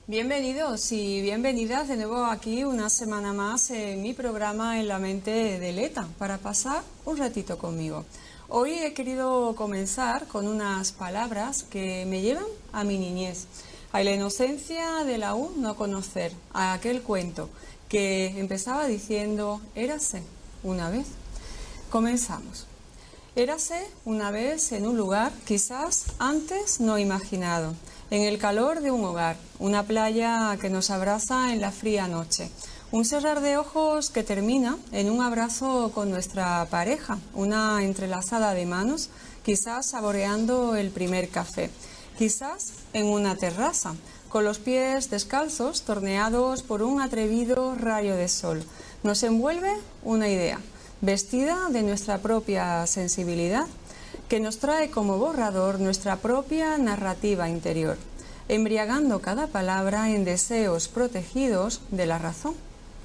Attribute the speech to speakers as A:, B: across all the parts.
A: Bienvenidos y bienvenidas de nuevo aquí una semana más en mi programa En la mente de Leta para pasar un ratito conmigo. Hoy he querido comenzar con unas palabras que me llevan a mi niñez, a la inocencia del aún no conocer, a aquel cuento que empezaba diciendo érase una vez. Comenzamos. Érase una vez en un lugar quizás antes no imaginado, en el calor de un hogar, una playa que nos abraza en la fría noche, un cerrar de ojos que termina en un abrazo con nuestra pareja, una entrelazada de manos, quizás saboreando el primer café, quizás en una terraza, con los pies descalzos torneados por un atrevido rayo de sol. Nos envuelve una idea, vestida de nuestra propia sensibilidad, que nos trae como borrador nuestra propia narrativa interior, embriagando cada palabra en deseos protegidos de la razón.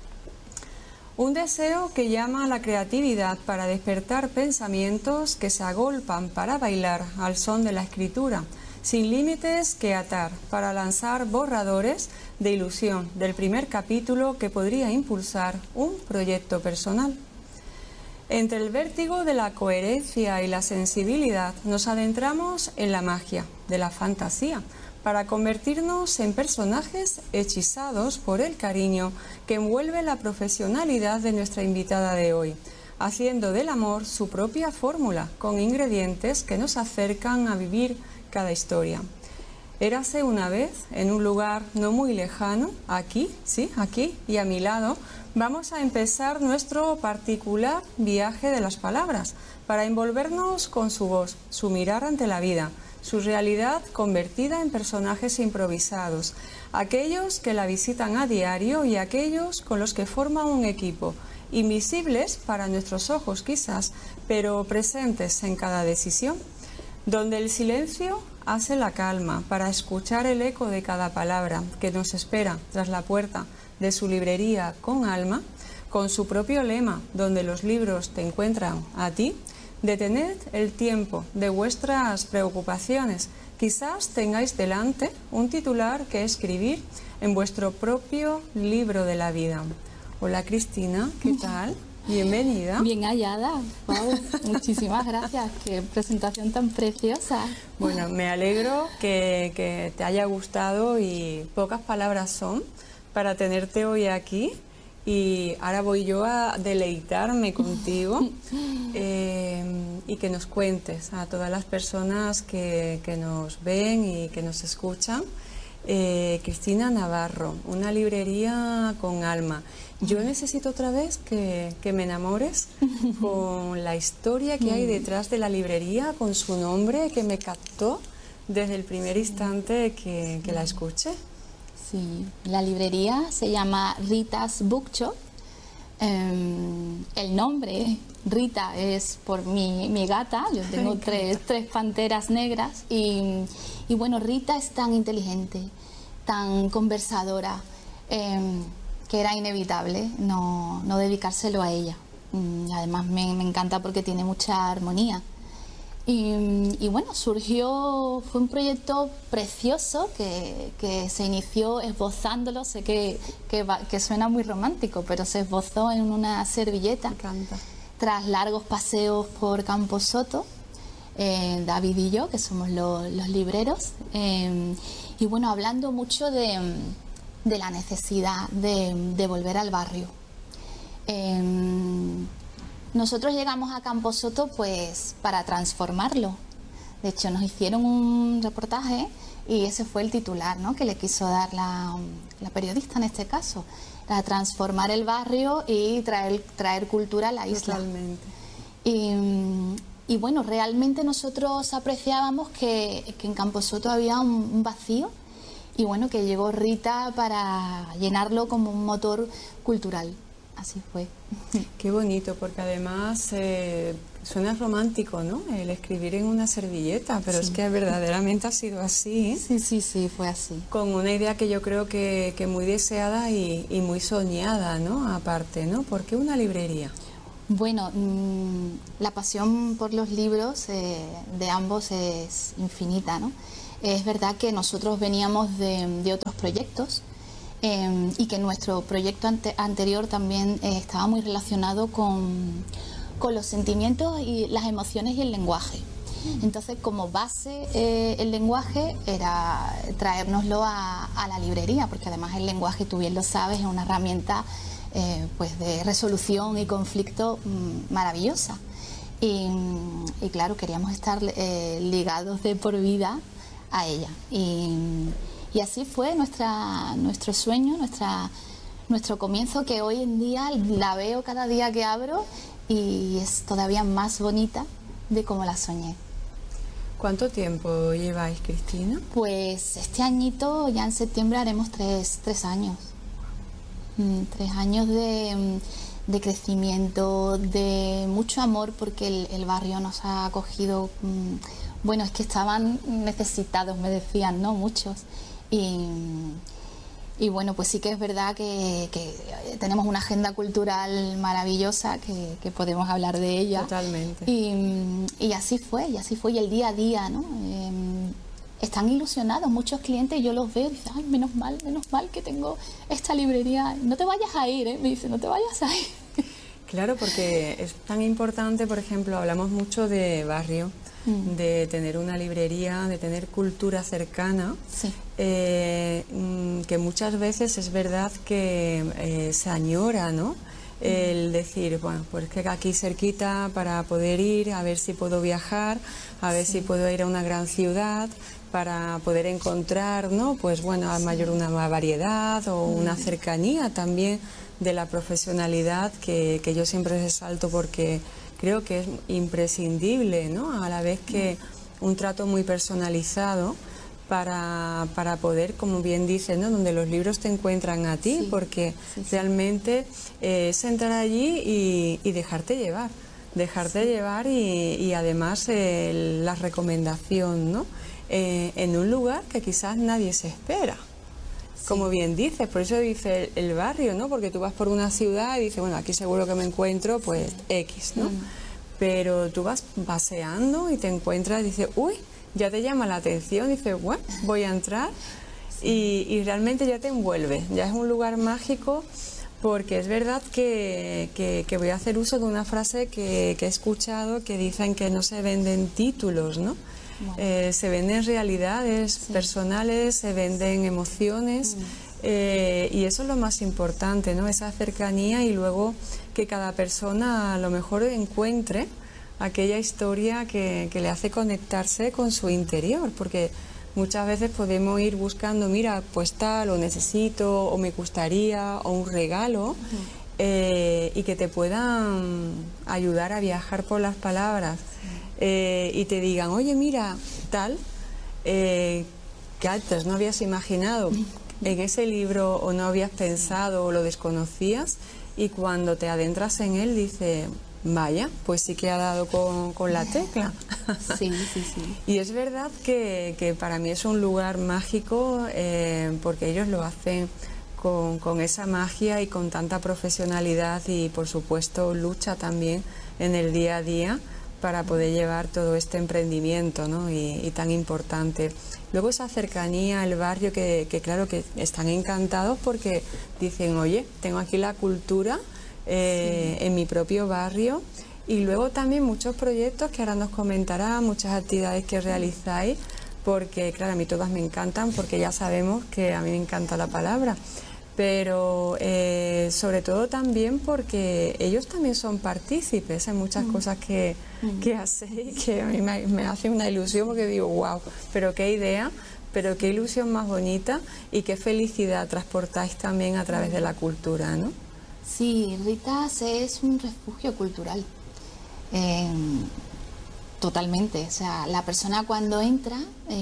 A: Un deseo que llama a la creatividad para despertar pensamientos que se agolpan para bailar al son de la escritura, sin límites que atar, para lanzar borradores de ilusión del primer capítulo que podría impulsar un proyecto personal. Entre el vértigo de la coherencia y la sensibilidad nos adentramos en la magia de la fantasía para convertirnos en personajes hechizados por el cariño que envuelve la profesionalidad de nuestra invitada de hoy, haciendo del amor su propia fórmula con ingredientes que nos acercan a vivir cada historia. Érase una vez en un lugar no muy lejano, aquí y a mi lado. Vamos a empezar nuestro particular viaje de las palabras para envolvernos con su voz, su mirar ante la vida, su realidad convertida en personajes improvisados, aquellos que la visitan a diario y aquellos con los que forman un equipo, invisibles para nuestros ojos quizás, pero presentes en cada decisión, donde el silencio hace la calma para escuchar el eco de cada palabra que nos espera tras la puerta de su librería con alma, con su propio lema, donde los libros te encuentran a ti. Detened el tiempo de vuestras preocupaciones. Quizás tengáis delante un titular que escribir en vuestro propio libro de la vida. Hola Cristina, ¿qué tal? Bienvenida.
B: Bien hallada. Wow, muchísimas gracias. Qué presentación tan preciosa.
A: Bueno, me alegro que te haya gustado y pocas palabras son para tenerte hoy aquí. Y ahora voy yo a deleitarme contigo y que nos cuentes a todas las personas que nos ven y que nos escuchan. Cristina Navarro, una librería con alma. Yo necesito otra vez que me enamores con la historia que hay detrás de la librería, con su nombre que me captó desde el primer instante que la escuché.
B: Sí, la librería se llama Rita's Bookshop. El nombre Rita es por mi gata. Yo tengo tres panteras negras y bueno, Rita es tan inteligente, tan conversadora, que era inevitable no dedicárselo a ella. Además me encanta porque tiene mucha armonía. Y bueno, fue un proyecto precioso que se inició esbozándolo. Sé que suena muy romántico, pero se esbozó en una servilleta.
A: Me encanta.
B: Tras largos paseos por Camposoto, David y yo, que somos los libreros, y bueno, hablando mucho de la necesidad de volver al barrio. Nosotros llegamos a Camposoto pues para transformarlo. De hecho, nos hicieron un reportaje y ese fue el titular, ¿no?, que le quiso dar la periodista en este caso, para transformar el barrio y traer cultura a la isla.
A: Totalmente.
B: Y bueno, realmente nosotros apreciábamos que en Camposoto había un vacío y bueno, que llegó Rita para llenarlo como un motor cultural. Así fue.
A: Qué bonito, porque además suena romántico, ¿no?, el escribir en una servilleta, pero sí, es que verdaderamente ha sido así.
B: Sí, fue así.
A: Con una idea que yo creo que muy deseada y muy soñada, ¿no?, aparte, ¿no? ¿Por qué una librería?
B: Bueno, la pasión por los libros de ambos es infinita, ¿no? Es verdad que nosotros veníamos de otros proyectos y que nuestro proyecto anterior también estaba muy relacionado con los sentimientos y las emociones y el lenguaje. Entonces, como base, el lenguaje era traérnoslo a la librería, porque además el lenguaje, tú bien lo sabes, es una herramienta pues de resolución y conflicto maravillosa. Y claro, queríamos estar ligados de por vida a ella. Y así fue nuestro sueño, nuestro comienzo, que hoy en día la veo cada día que abro y es todavía más bonita de como la soñé.
A: ¿Cuánto tiempo lleváis, Cristina?
B: Pues este añito, ya en septiembre, haremos tres años. 3 años de crecimiento, de mucho amor, porque el barrio nos ha acogido. Bueno, es que estaban necesitados, me decían, ¿no? Muchos. Y bueno, pues sí que es verdad que tenemos una agenda cultural maravillosa, que podemos hablar de ella.
A: Totalmente.
B: Y así fue, y el día a día, ¿no? Están ilusionados muchos clientes, yo los veo y dicen, ay, menos mal que tengo esta librería. No te vayas a ir, me dice, no te vayas a ir.
A: Claro, porque es tan importante, por ejemplo, hablamos mucho de barrio, de tener una librería, de tener cultura cercana,
B: sí.
A: Que muchas veces es verdad que se añora, ¿no? El decir, bueno, pues que aquí cerquita para poder ir, a ver si puedo viajar, a ver si puedo ir a una gran ciudad, para poder encontrar, ¿no? Pues bueno, a mayor una variedad o una cercanía también de la profesionalidad que yo siempre resalto, porque creo que es imprescindible, ¿no? A la vez que un trato muy personalizado para poder, como bien dices, ¿no? Donde los libros te encuentran a ti, porque realmente es entrar allí y dejarte llevar. Y además la recomendación, ¿no? En un lugar que quizás nadie se espera. Como bien dices, por eso dice el barrio, ¿no? Porque tú vas por una ciudad y dices, bueno, aquí seguro que me encuentro, pues, X, ¿no? Pero tú vas paseando y te encuentras y dices, uy, ya te llama la atención, dices, bueno, voy a entrar y realmente ya te envuelve, ya es un lugar mágico, porque es verdad que voy a hacer uso de una frase que he escuchado, que dicen que no se venden títulos, ¿no? Se venden realidades personales, se venden emociones, y eso es lo más importante, ¿no? Esa cercanía, y luego que cada persona a lo mejor encuentre aquella historia que le hace conectarse con su interior, porque muchas veces podemos ir buscando, mira, pues tal, o necesito, o me gustaría, o un regalo, y que te puedan ayudar a viajar por las palabras. Y te digan, oye, mira, tal, que antes no habías imaginado en ese libro, o no habías pensado, o lo desconocías, y cuando te adentras en él, dices, vaya, pues sí que ha dado con la tecla.
B: Sí.
A: Y es verdad que para mí es un lugar mágico, porque ellos lo hacen con esa magia y con tanta profesionalidad, y por supuesto lucha también en el día a día para poder llevar todo este emprendimiento, ¿no? y tan importante. Luego esa cercanía al barrio, que claro que están encantados porque dicen, oye, tengo aquí la cultura en mi propio barrio. Y luego también muchos proyectos que ahora nos comentará, muchas actividades que realizáis, porque claro, a mí todas me encantan, porque ya sabemos que a mí me encanta la palabra, pero sobre todo también porque ellos también son partícipes en muchas cosas que hacéis, que a mí me hace una ilusión, porque digo, wow, pero qué idea, pero qué ilusión más bonita, y qué felicidad transportáis también a través de la cultura, ¿no?
B: Sí, Ritas es un refugio cultural, totalmente. O sea, la persona cuando entra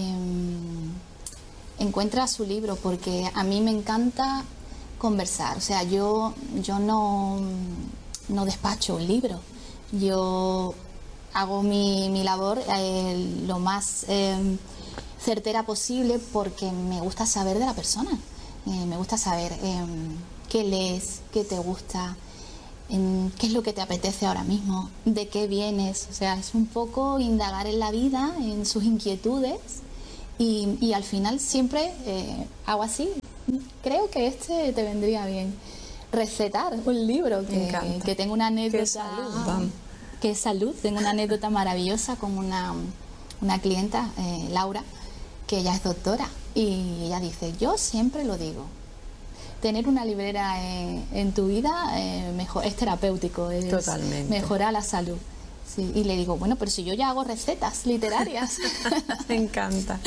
B: encuentra su libro, porque a mí me encanta conversar. O sea, yo no despacho un libro, yo hago mi labor lo más certera posible, porque me gusta saber de la persona, me gusta saber qué lees, qué te gusta, qué es lo que te apetece ahora mismo, de qué vienes. O sea, es un poco indagar en la vida, en sus inquietudes, Y al final siempre hago así. Creo que este te vendría bien. Recetar un libro que tengo una anécdota.
A: Qué salud, vamos.
B: Que es salud. Tengo una anécdota maravillosa con una clienta, Laura, que ella es doctora. Y ella dice, yo siempre lo digo, tener una librera en tu vida es terapéutico,
A: Totalmente.
B: Mejora la salud. Sí, y le digo, bueno, pero si yo ya hago recetas literarias.
A: Me encanta.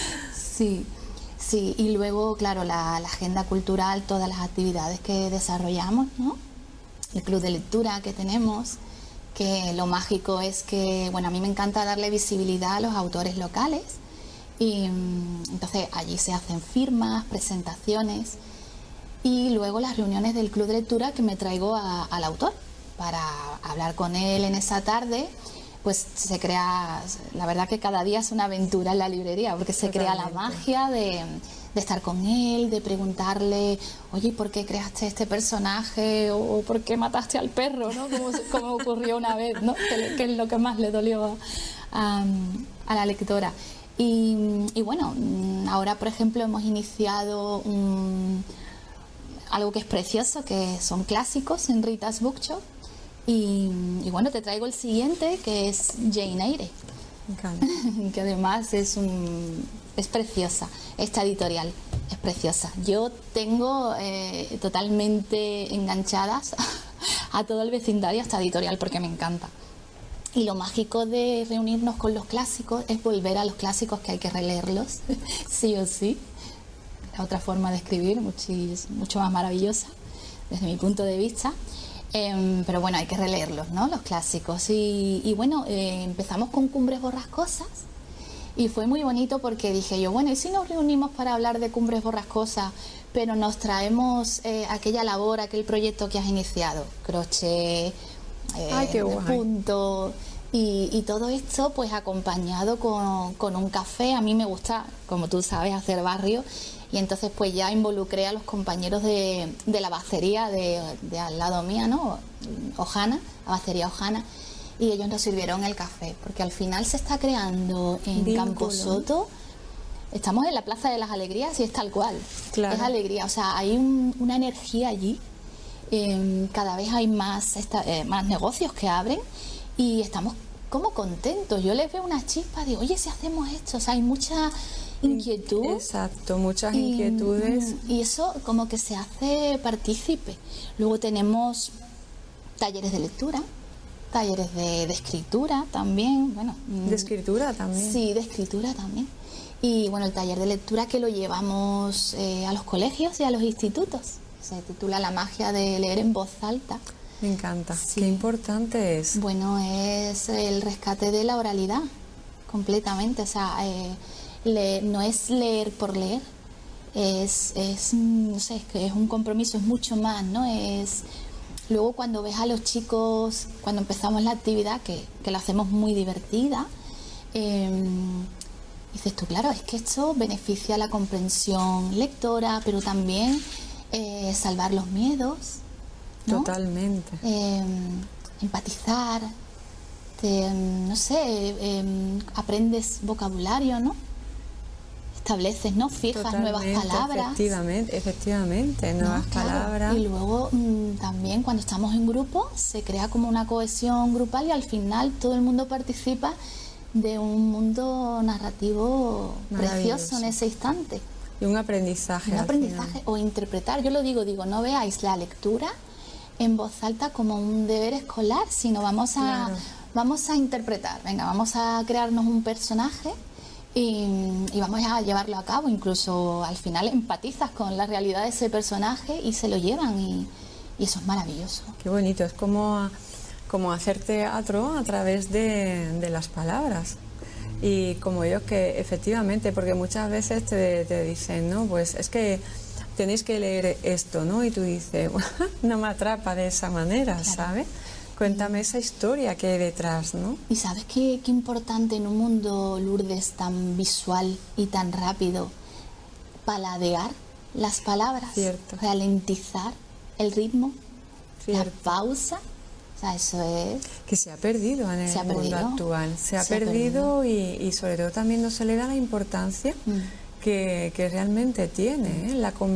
B: Sí, sí, y luego, claro, la agenda cultural, todas las actividades que desarrollamos, ¿no? El club de lectura que tenemos, que lo mágico es que, bueno, a mí me encanta darle visibilidad a los autores locales y entonces allí se hacen firmas, presentaciones y luego las reuniones del club de lectura que me traigo al autor para hablar con él en esa tarde. Pues se crea, la verdad que cada día es una aventura en la librería, porque se crea la magia de estar con él, de preguntarle, oye, ¿por qué creaste este personaje? O ¿por qué mataste al perro? ¿No? Como ocurrió una vez, ¿no? Que es lo que más le dolió a la lectora. Y bueno, ahora por ejemplo hemos iniciado algo que es precioso, que son clásicos en Rita's Bookshop. Y bueno, te traigo el siguiente, que es Jane Eyre, que además es preciosa. Esta editorial es preciosa. Yo tengo totalmente enganchadas a todo el vecindario esta editorial porque me encanta. Y lo mágico de reunirnos con los clásicos es volver a los clásicos, que hay que releerlos, sí o sí. La otra forma de escribir, mucho más maravillosa, desde mi punto de vista. Pero bueno, hay que releerlos, ¿no? Los clásicos. Y bueno, empezamos con Cumbres Borrascosas y fue muy bonito porque dije yo, bueno, ¿y si nos reunimos para hablar de Cumbres Borrascosas, pero nos traemos aquella labor, aquel proyecto que has iniciado? Crochet,
A: Ay, qué guay.
B: punto. Y todo esto pues acompañado con un café. A mí me gusta, como tú sabes, hacer barrio. Y entonces pues ya involucré a los compañeros de la bacería de al lado mía, ¿no? Ojana, la bacería Ojana, y ellos nos sirvieron el café, porque al final se está creando en Camposoto. Estamos en la Plaza de las Alegrías y es tal cual, claro. Es alegría, o sea, hay una energía allí, cada vez hay más negocios que abren y estamos como contentos. Yo les veo una chispa, digo, oye, si hacemos esto, o sea, hay mucha inquietud.
A: Exacto, muchas inquietudes.
B: Y eso como que se hace partícipe. Luego tenemos talleres de lectura, talleres de escritura también. Bueno,
A: ¿de escritura también?
B: Sí, de escritura también. Y bueno, el taller de lectura que lo llevamos a los colegios y a los institutos. Se titula La magia de leer en voz alta.
A: Me encanta.
B: Sí.
A: Qué importante es.
B: Bueno, es el rescate de la oralidad, completamente. O sea, no es leer por leer, no sé, es que es un compromiso, es mucho más, ¿no? Luego cuando ves a los chicos, cuando empezamos la actividad, que la hacemos muy divertida, dices tú, claro, es que esto beneficia la comprensión lectora, pero también salvar los miedos, ¿no?
A: Totalmente.
B: Empatizar, no sé, aprendes vocabulario, ¿no? Estableces, ¿no? Fijas nuevas palabras.
A: Efectivamente, nuevas palabras.
B: Y luego también cuando estamos en grupo se crea como una cohesión grupal y al final todo el mundo participa de un mundo narrativo precioso en ese instante.
A: Y un aprendizaje.
B: Un aprendizaje o interpretar. Yo lo digo, no veáis la lectura en voz alta como un deber escolar, sino vamos a interpretar. Venga, vamos a crearnos un personaje y vamos a llevarlo a cabo. Incluso al final empatizas con la realidad de ese personaje y se lo llevan y eso es maravilloso.
A: Qué bonito, es como hacer teatro a través de las palabras. Y como ellos que efectivamente, porque muchas veces te dicen, no, pues es que tenéis que leer esto, ¿no? Y tú dices, no me atrapa de esa manera, claro. ¿Sabes? Cuéntame esa historia que hay detrás, ¿no?
B: Y sabes qué importante en un mundo, Lourdes, tan visual y tan rápido, paladear las palabras,
A: Cierto.
B: ralentizar el ritmo,
A: Cierto.
B: la pausa, O sea, eso es...
A: Que se ha perdido en el mundo actual. Se ha perdido y sobre todo también no se le da la importancia que realmente tiene, ¿eh? La